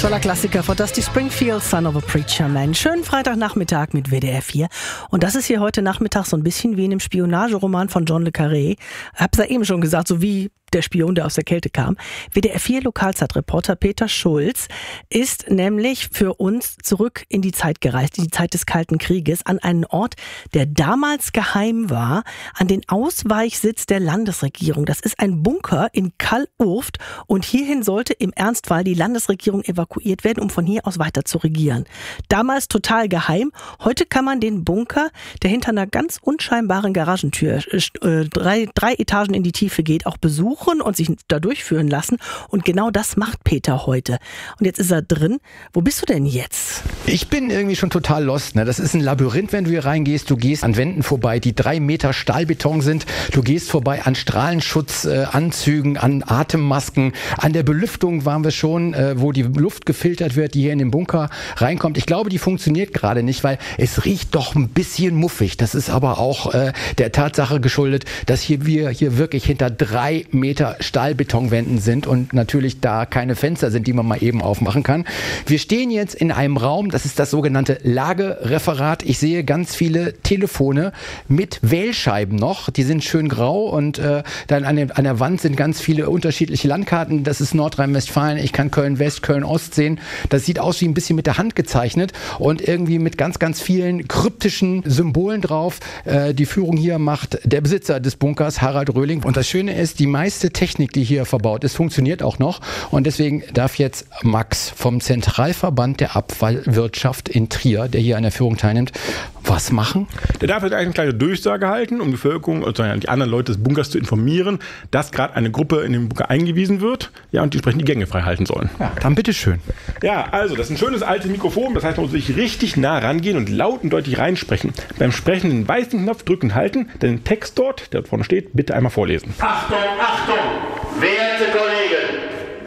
Toller Klassiker von Dusty Springfield, Son of a Preacher Man. Schönen Freitagnachmittag mit WDR 4. Und das ist hier heute Nachmittag so ein bisschen wie in einem Spionageroman von John le Carré. Hab's ja eben schon gesagt, so wie der Spion, der aus der Kälte kam. WDR 4 Lokalzeitreporter Peter Schulz ist nämlich für uns zurück in die Zeit gereist, in die Zeit des Kalten Krieges, an einen Ort, der damals geheim war, an den Ausweichsitz der Landesregierung. Das ist ein Bunker in Kall-Urft und hierhin sollte im Ernstfall die Landesregierung evakuiert werden, um von hier aus weiter zu regieren. Damals total geheim. Heute kann man den Bunker, der hinter einer ganz unscheinbaren Garagentür drei Etagen in die Tiefe geht, auch besuchen und sich da durchführen lassen. Und genau das macht Peter heute. Und jetzt ist er drin. Wo bist du denn jetzt? Ich bin irgendwie schon total lost. Ne? Das ist ein Labyrinth, wenn du hier reingehst. Du gehst an Wänden vorbei, die 3 Meter Stahlbeton sind. Du gehst vorbei an Strahlenschutzanzügen, an Atemmasken. An der Belüftung waren wir schon, wo die Luft gefiltert wird, die hier in den Bunker reinkommt. Ich glaube, die funktioniert gerade nicht, weil es riecht doch ein bisschen muffig. Das ist aber auch der Tatsache geschuldet, dass wir hier wirklich hinter 3 Meter Stahlbetonwänden sind und natürlich da keine Fenster sind, die man mal eben aufmachen kann. Wir stehen jetzt in einem Raum, das ist das sogenannte Lagereferat. Ich sehe ganz viele Telefone mit Wählscheiben noch. Die sind schön grau und dann an der Wand sind ganz viele unterschiedliche Landkarten. Das ist Nordrhein-Westfalen. Ich kann Köln-West, Köln-Ost sehen. Das sieht aus wie ein bisschen mit der Hand gezeichnet und irgendwie mit ganz, ganz vielen kryptischen Symbolen drauf. Die Führung hier macht der Besitzer des Bunkers, Harald Röhling. Und das Schöne ist, die meiste Technik, die hier verbaut ist, funktioniert auch noch. Und deswegen darf jetzt Max vom Zentralverband der Abfallwirtschaft in Trier, der hier an der Führung teilnimmt, was machen? Der darf jetzt eine kleine Durchsage halten, um die Bevölkerung und die anderen Leute des Bunkers zu informieren, dass gerade eine Gruppe in den Bunker eingewiesen wird, ja, und die entsprechend die Gänge frei halten sollen. Ja, dann bitteschön. Ja, also, das ist ein schönes altes Mikrofon, das heißt, man muss wirklich richtig nah rangehen und laut und deutlich reinsprechen. Beim Sprechen den weißen Knopf drücken und halten, den Text dort, der dort vorne steht, bitte einmal vorlesen. Achtung, Achtung, werte Kollegen!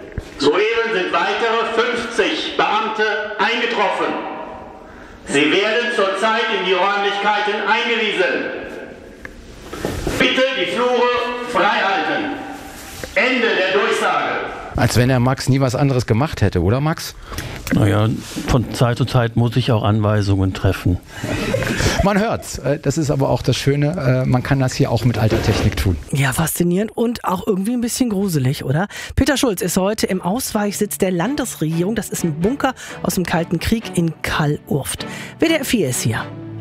Soeben sind weitere 50 Beamte eingetroffen. Sie werden zurzeit in die Räumlichkeiten eingewiesen. Bitte die Flure frei halten. Ende der Durchsage. Als wenn der Max nie was anderes gemacht hätte, oder Max? Naja, von Zeit zu Zeit muss ich auch Anweisungen treffen. Man hört's. Das ist aber auch das Schöne. Man kann das hier auch mit alter Technik tun. Ja, faszinierend und auch irgendwie ein bisschen gruselig, oder? Peter Schulz ist heute im Ausweichsitz der Landesregierung. Das ist ein Bunker aus dem Kalten Krieg in Kall-Urft. WDR 4 ist hier.